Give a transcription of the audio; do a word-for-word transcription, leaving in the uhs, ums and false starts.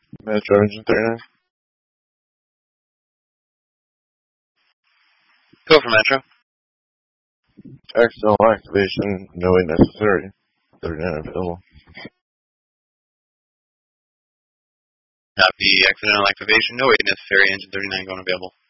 Metro engine thirty-nine. Go for Metro. Accidental activation, no way necessary. thirty-nine available. Copy. Accidental activation, no wait necessary. Engine thirty-nine going available.